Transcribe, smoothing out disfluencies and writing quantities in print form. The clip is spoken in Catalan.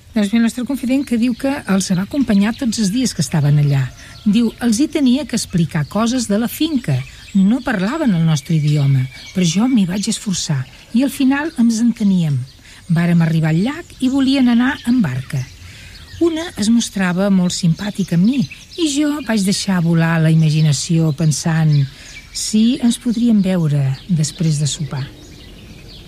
Doncs bé, el nostre confident que diu que els va acompanyar tots els dies que estaven allà. Diu, els hi tenia que explicar coses de la finca. No parlaven el nostre idioma, però jo m'hi vaig esforçar i al final ens enteníem. Vàrem arribar al llac i volien anar en barca. Una es mostrava molt simpàtica amb mi i jo vaig deixar volar la imaginació pensant si ens podríem veure després de sopar.